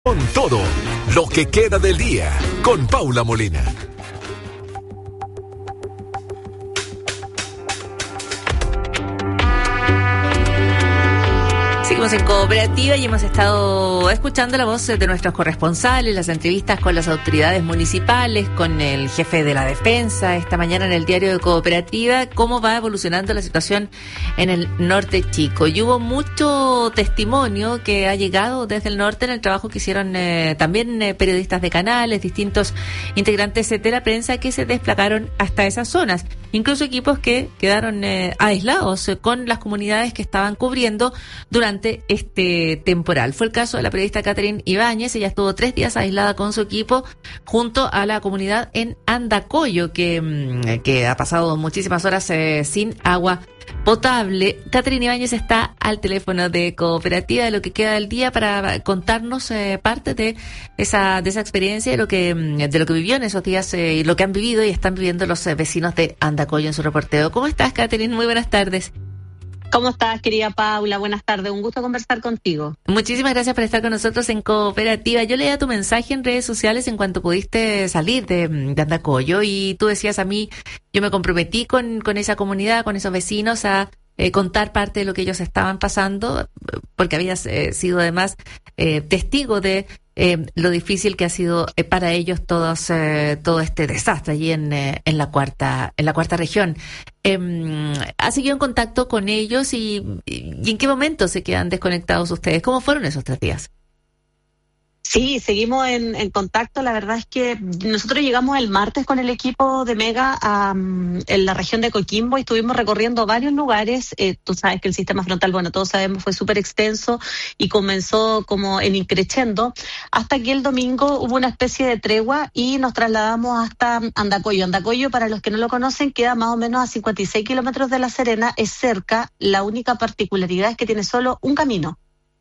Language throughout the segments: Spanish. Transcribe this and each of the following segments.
Con todo lo que queda del día con Paula Molina. Seguimos en Cooperativa y hemos estado escuchando la voz de nuestros corresponsales, las entrevistas con las autoridades municipales, con el jefe de la defensa, esta mañana en el diario de Cooperativa, cómo va evolucionando la situación en el norte chico. Y hubo mucho testimonio que ha llegado desde el norte en el trabajo que hicieron también periodistas de canales, distintos integrantes de la prensa que se desplazaron hasta esas zonas. Incluso equipos que quedaron aislados con las comunidades que estaban cubriendo durante este temporal. Fue el caso de la periodista Catherine Ibáñez. Ella estuvo 3 días aislada con su equipo junto a la comunidad en Andacollo, que ha pasado muchísimas horas sin agua potable. Catherine Ibáñez está al teléfono de Cooperativa de lo que queda del día para contarnos parte de esa experiencia, de lo que vivió en esos días y lo que han vivido y están viviendo los vecinos de Andacollo en su reporteo. ¿Cómo estás, Catherine? Muy buenas tardes. ¿Cómo estás, querida Paula? Buenas tardes, un gusto conversar contigo. Muchísimas gracias por estar con nosotros en Cooperativa. Yo leía tu mensaje en redes sociales en cuanto pudiste salir de Andacollo y tú decías a mí, yo me comprometí con esa comunidad, con esos vecinos a contar parte de lo que ellos estaban pasando, porque habías sido además testigo de lo difícil que ha sido para ellos todo este desastre allí en la cuarta región. ¿Ha seguido en contacto con ellos y en qué momento se quedan desconectados ustedes? ¿Cómo fueron esos 3 días? Sí, seguimos en contacto. La verdad es que nosotros llegamos el martes con el equipo de Mega en la región de Coquimbo y estuvimos recorriendo varios lugares. Tú sabes que el sistema frontal, bueno, todos sabemos, fue súper extenso y comenzó como en increchendo, hasta que el domingo hubo una especie de tregua y nos trasladamos hasta Andacollo. Andacollo, para los que no lo conocen, queda más o menos a 56 kilómetros de La Serena, es cerca. La única particularidad es que tiene solo un camino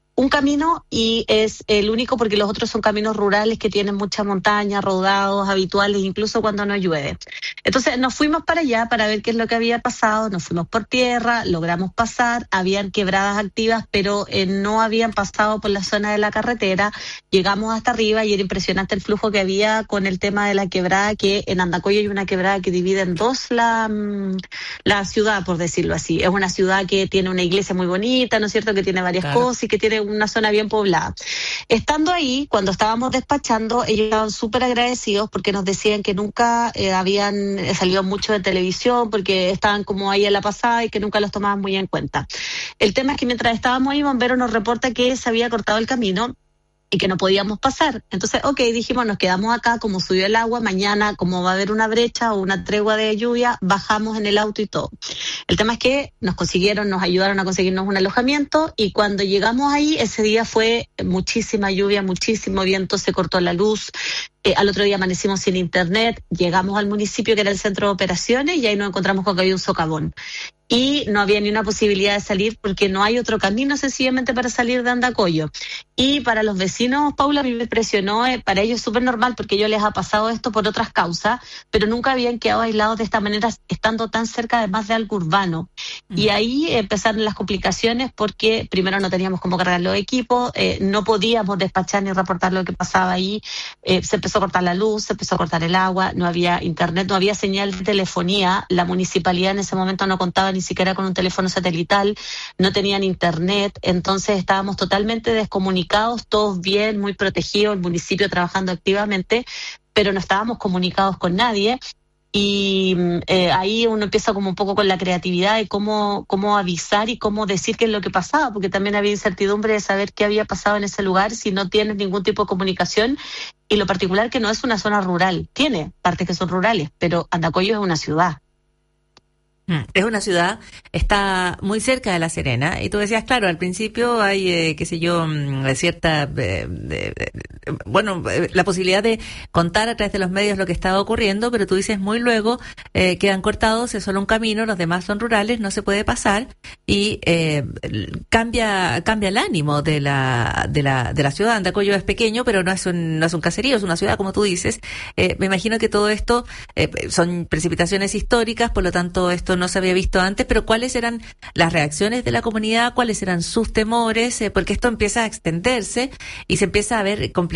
y es el único porque los otros son caminos rurales que tienen mucha montaña, rodados habituales, incluso cuando no llueve. Entonces nos fuimos para allá para ver qué es lo que había pasado, nos fuimos por tierra, logramos pasar, habían quebradas activas, pero no habían pasado por la zona de la carretera, llegamos hasta arriba y era impresionante el flujo que había con el tema de la quebrada, que en Andacollo hay una quebrada que divide en dos la ciudad, por decirlo así. Es una ciudad que tiene una iglesia muy bonita, ¿no es cierto?, que tiene varias cosas y que tiene una zona bien poblada. Estando ahí, cuando estábamos despachando, ellos estaban súper agradecidos porque nos decían que nunca habían salido mucho de televisión, porque estaban como ahí en la pasada y que nunca los tomaban muy en cuenta. El tema es que mientras estábamos ahí, Bombero nos reporta que se había cortado el camino y que no podíamos pasar. Entonces, dijimos, nos quedamos acá, como subió el agua, mañana, como va a haber una brecha o una tregua de lluvia, bajamos en el auto y todo. El tema es que nos ayudaron a conseguirnos un alojamiento y cuando llegamos ahí, ese día fue muchísima lluvia, muchísimo viento, se cortó la luz. Al otro día amanecimos sin internet, llegamos al municipio que era el centro de operaciones y ahí nos encontramos con que había un socavón. Y no había ni una posibilidad de salir porque no hay otro camino sencillamente para salir de Andacollo. Y para los vecinos, Paula, a mí me impresionó, para ellos es súper normal porque a ellos les ha pasado esto por otras causas, pero nunca habían quedado aislados de esta manera estando tan cerca además de algo urbano. Y ahí empezaron las complicaciones porque primero no teníamos cómo cargar los equipos, no podíamos despachar ni reportar lo que pasaba ahí, se empezó a cortar la luz, se empezó a cortar el agua, no había internet, no había señal de telefonía, la municipalidad en ese momento no contaba ni siquiera con un teléfono satelital, no tenían internet, entonces estábamos totalmente descomunicados, todos bien, muy protegidos, el municipio trabajando activamente, pero no estábamos comunicados con nadie. Y ahí uno empieza como un poco con la creatividad de cómo avisar y cómo decir qué es lo que pasaba, porque también había incertidumbre de saber qué había pasado en ese lugar si no tienes ningún tipo de comunicación. Y lo particular que no es una zona rural, tiene partes que son rurales, pero Andacollo es una ciudad. Es una ciudad, está muy cerca de La Serena, y tú decías, claro, al principio hay, cierta, la posibilidad de contar a través de los medios lo que estaba ocurriendo, pero tú dices muy luego, quedan cortados, es solo un camino, los demás son rurales, no se puede pasar, y cambia el ánimo de la ciudad. Andacollo es pequeño, pero no es un caserío, es una ciudad, como tú dices. Me imagino que todo esto son precipitaciones históricas, por lo tanto esto no se había visto antes, pero ¿cuáles eran las reacciones de la comunidad? ¿Cuáles eran sus temores? Porque esto empieza a extenderse y se empieza a ver